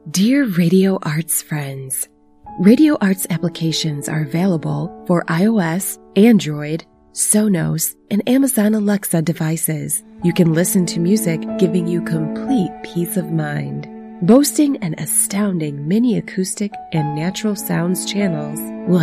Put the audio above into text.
Dear Radio Arts friends, Radio Arts applications are available for iOS, Android, Sonos, and Amazon Alexa devices. You can listen to music, giving you complete peace of mind. Boasting an astounding mini acoustic and natural sounds channels will